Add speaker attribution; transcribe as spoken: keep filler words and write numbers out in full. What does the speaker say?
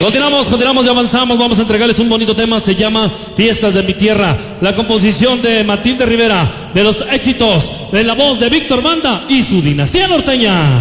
Speaker 1: Continuamos, continuamos y avanzamos. Vamos a entregarles un bonito tema. Se llama Fiestas de mi Tierra. La composición de Matilde Rivera, de los éxitos de la voz de Víctor Banda y su dinastía norteña.